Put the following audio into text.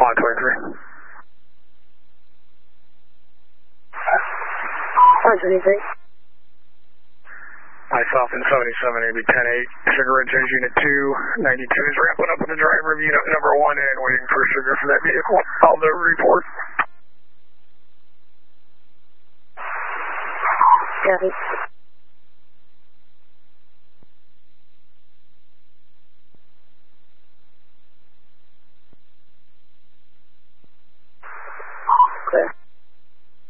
523. Anything? Myself and 77, AB 10-8, Sugar Red Chase Unit 292 is ramping up with the driver of Unit number 1 and waiting for Sugar for that vehicle. I'll do a report. Copy.